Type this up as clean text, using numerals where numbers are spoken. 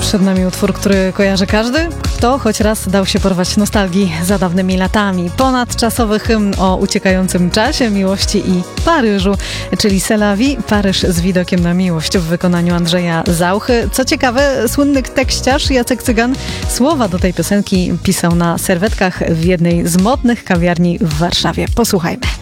Przed nami utwór, który kojarzy każdy, kto choć raz dał się porwać nostalgii za dawnymi latami. Ponadczasowy hymn o uciekającym czasie, miłości i Paryżu, czyli C'est la vie, Paryż z widokiem na miłość w wykonaniu Andrzeja Zauchy. Co ciekawe, słynny tekściarz Jacek Cygan słowa do tej piosenki pisał na serwetkach w jednej z modnych kawiarni w Warszawie. Posłuchajmy.